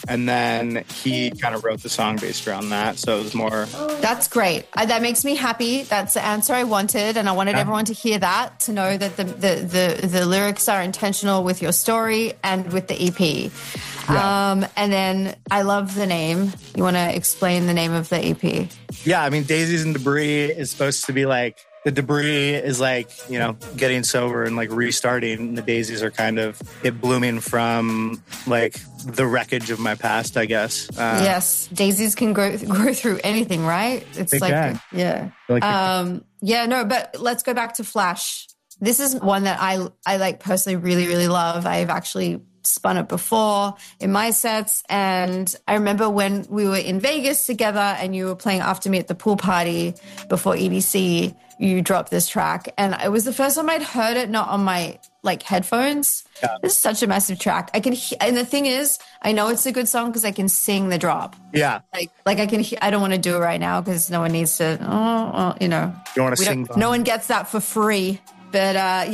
And then he kind of wrote the song based around that. So it was more... That's great. That makes me happy. That's the answer I wanted. And I wanted everyone to hear that, to know that the lyrics are intentional with your story and with the EP. Yeah. And then I love the name. You want to explain the name of the EP? Yeah, I mean, Daisies and Debris is supposed to be like, the debris is like, you know, getting sober and like restarting. And the daisies are kind of it blooming from like the wreckage of my past, I guess. Yes, daisies can grow through anything, right? It's they like, can. Yeah. Yeah, no, but let's go back to Flash. This is one that I like personally really, really love. I've actually spun it before in my sets. And I remember when we were in Vegas together and you were playing After Me at the pool party before EDC, you dropped this track. And it was the first time I'd heard it, not on my like headphones. Yeah. This is such a massive track. I can and the thing is, I know it's a good song because I can sing the drop. Yeah. Like I can, I don't want to do it right now because no one needs to, you know. You want to sing? No one gets that for free. But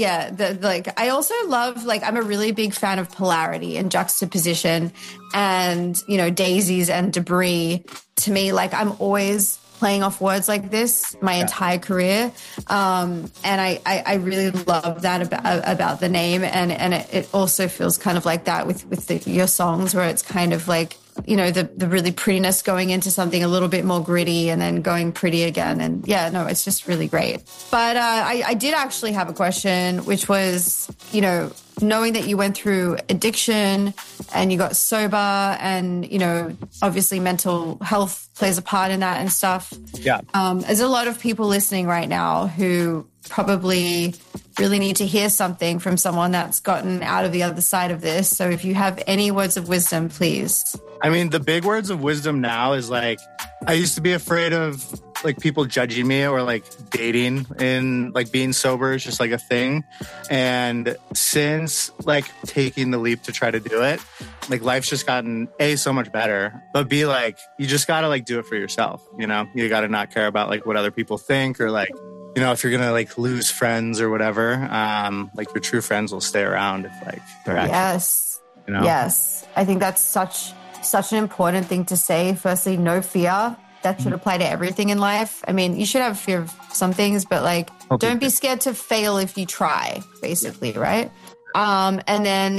I also love, like, I'm a really big fan of polarity and juxtaposition and, you know, daisies and debris. To me, like, I'm always playing off words like this my entire career. And I really love that about the name. And it also feels kind of like that with your songs, where it's kind of like, you know, the really prettiness going into something a little bit more gritty and then going pretty again. And yeah, no, it's just really great. But I did actually have a question, which was, you know, knowing that you went through addiction and you got sober and, you know, obviously mental health plays a part in that and stuff. Yeah. There's a lot of people listening right now who probably really need to hear something from someone that's gotten out of the other side of this. So if you have any words of wisdom, please. I mean, the big words of wisdom now is like, I used to be afraid of like people judging me or like dating and like being sober is just like a thing. And since like taking the leap to try to do it, like life's just gotten so much better, but B, like, you just got to like do it for yourself. You know, you got to not care about like what other people think or like, you know, if you're going to like lose friends or whatever, like your true friends will stay around if like they're actually, yes, you know? Yes. I think that's such an important thing to say. Firstly, no fear. That should apply to everything in life. I mean, you should have fear of some things, but like, don't be scared to fail if you try, basically, right? And then,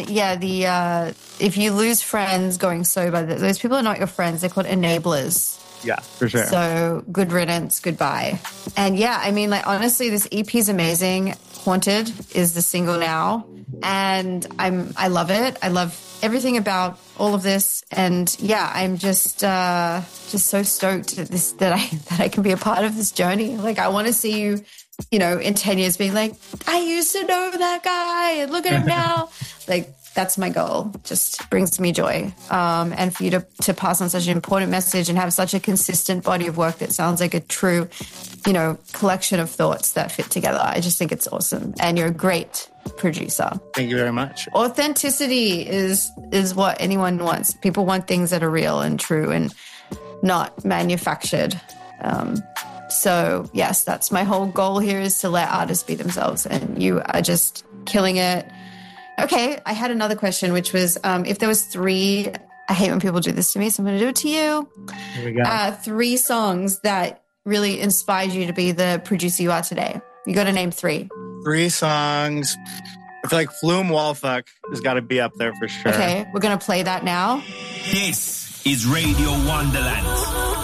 if you lose friends going sober, those people are not your friends. They're called enablers. Yeah, for sure. So good riddance, goodbye. And yeah, I mean, like, honestly, this EP is amazing. Haunted is the single now. And I love it. I love everything about all of this. And yeah, I'm just so stoked that I can be a part of this journey. Like, I want to see you, you know, in 10 years being like, I used to know that guy and look at him now. Like, that's my goal. Just brings me joy. And for you to pass on such an important message and have such a consistent body of work that sounds like a true, you know, collection of thoughts that fit together. I just think it's awesome. And you're a great producer. Thank you very much. Authenticity is what anyone wants. People want things that are real and true and not manufactured. So yes, that's my whole goal here, is to let artists be themselves, and you are just killing it. Okay, I had another question, which was if there was 3, I hate when people do this to me, so I'm going to do it to you. Here we go. 3 songs that really inspired you to be the producer you are today. You got to name 3. 3 songs. I feel like Flume Wallfuck has got to be up there for sure. Okay, we're going to play that now. This is Radio Wonderland.